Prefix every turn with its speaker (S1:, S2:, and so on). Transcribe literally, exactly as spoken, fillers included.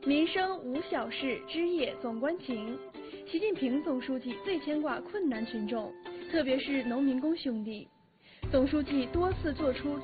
S1: 民生无小事，枝叶总关情。习近平总书记最牵挂困难群众，特别是农民工兄弟。总书记多次作出